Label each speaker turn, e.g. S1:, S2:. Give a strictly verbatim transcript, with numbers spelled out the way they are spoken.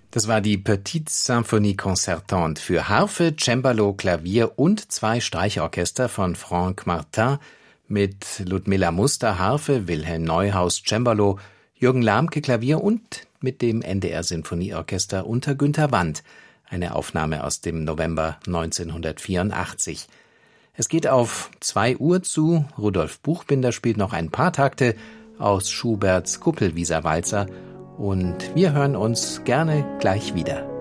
S1: Das war die Petite Symphonie Concertante für Harfe, Cembalo, Klavier und zwei Streichorchester von Franck Martin mit Ludmilla Muster Harfe, Wilhelm Neuhaus Cembalo, Jürgen Lamke Klavier und mit dem N D R Sinfonieorchester unter Günter Wandt, eine Aufnahme aus dem November neunzehnhundertvierundachtzig. Es geht auf zwei Uhr zu, Rudolf Buchbinder spielt noch ein paar Takte aus Schuberts Kuppelwieser Walzer und wir hören uns gerne gleich wieder.